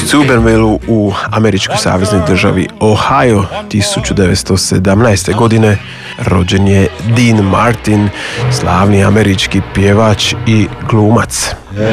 Zubenvilleu u američkoj saveznoj državi Ohio 1917. godine rođen je Dean Martin, slavni američki pjevač i glumac.